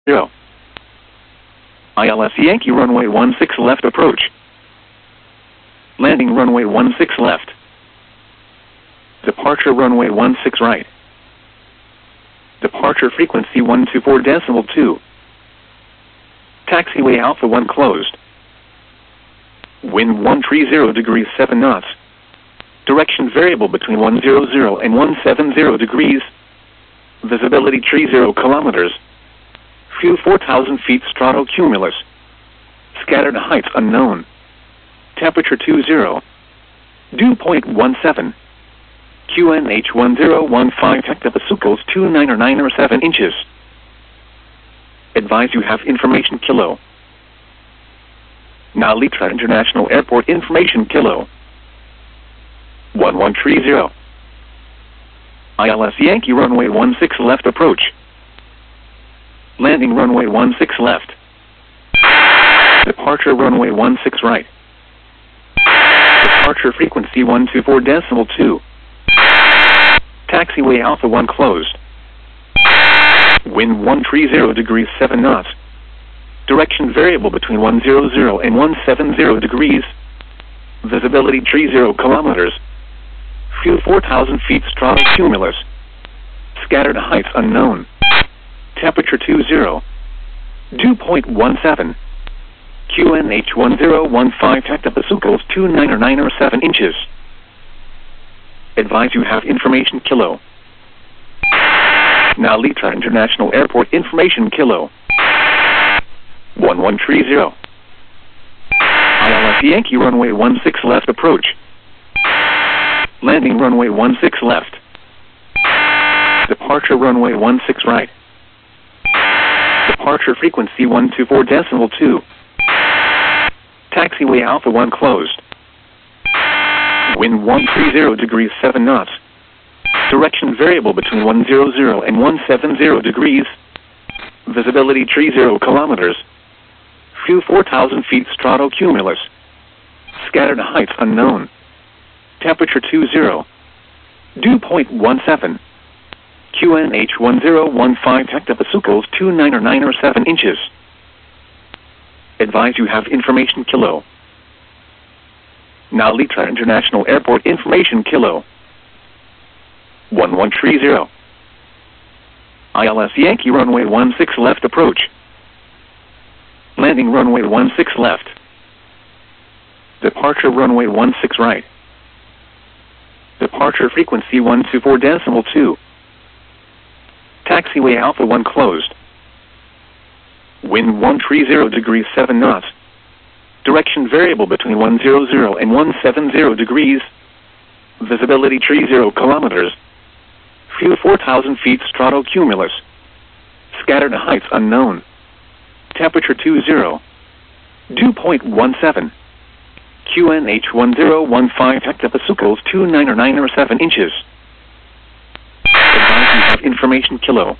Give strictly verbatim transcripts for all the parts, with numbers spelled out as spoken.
I L S Yankee runway one six left approach. Landing runway one six left. Departure runway one six right. Departure frequency one two four decimal two. Taxiway Alpha one closed. Wind one three zero degrees seven knots. Direction variable between one hundred and one seventy degrees. Visibility three zero kilometers. Fuel four thousand feet stratocumulus. Scattered heights unknown. Temperature two zero. Dew point one seven. Q N H one zero one five hectopascals two nine nine seven inches. Advise you have information kilo. Narita International Airport information kilo. one one three zero. I L S Yankee runway one six left approach. Landing runway one six left. Departure runway one six right. Departure frequency one two four decimal two. Taxiway Alpha one closed. Wind one three zero degrees seven knots. Direction variable between one hundred and one seventy degrees. Visibility three zero kilometers. Fuel four thousand feet stratocumulus. Scattered heights unknown. Temperature two zero. Dew point one seven. Q N H one zero one five hectopascals two nine nine seven inches. Advise you have information kilo. Narita International Airport information kilo. one one three zero. I L S Yankee runway one six left approach. Landing runway one six left. Departure runway one six right. Departure frequency one two four decimal two. Taxiway Alpha one closed. Wind one three zero degrees seven knots. Direction variable between one hundred and one seventy degrees. Visibility three zero kilometers. Fuel four thousand feet stratocumulus. Scattered heights unknown. Temperature two zero. Dew point one seven. Q N H one zero one five hectopascals two nine nine seven inches. Advise you have information kilo. Narita International Airport information kilo. one one three zero. I L S Yankee runway one six left approach. Landing runway one six left. Departure runway one six right. Departure frequency one two four decimal two. Taxiway Alpha one closed. Wind one three zero degrees seven knots. Direction variable between one hundred and one seventy degrees. Visibility three zero kilometers. Fuel four thousand feet stratocumulus. Scattered heights unknown. Temperature two zero. Dew point one seven. Q N H one zero one five hectopascals two nine nine seven inches. Advise you have information kilo.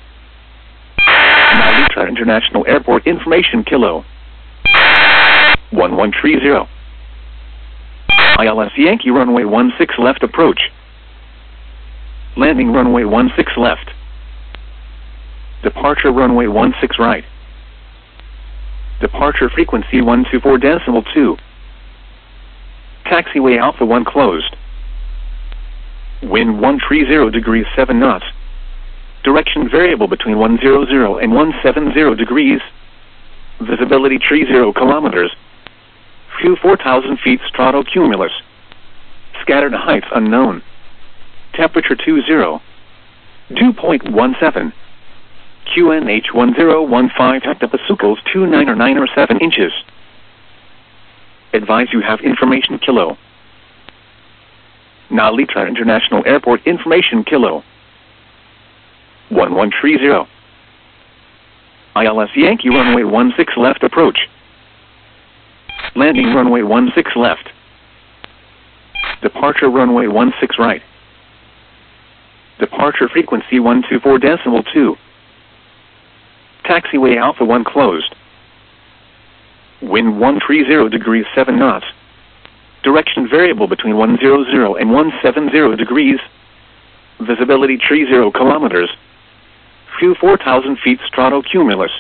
Narita International Airport information kilo. one one three zero. I L S Yankee runway one six left approach. Landing runway one six left. Departure runway one six right. Departure frequency one two four decimal two. Taxiway Alpha one closed. Wind one three zero degrees seven knots. Direction variable between one hundred and one seventy degrees. Visibility three zero kilometers. Fuel four thousand feet stratocumulus. Scattered heights unknown. Temperature two zero. Dew point one seven. Q N H one zero one five hectopascals two nine nine seven inches. Advise you have information kilo. Narita International Airport information kilo. one one three zero. I L S Yankee runway one six left approach. Landing runway one six left. Departure runway one six right. Departure frequency one two four decimal two. Taxiway Alpha one closed. Wind one three zero degrees seven knots. Direction variable between one hundred and one seventy degrees. Visibility three zero kilometers. Fuel four thousand feet stratocumulus.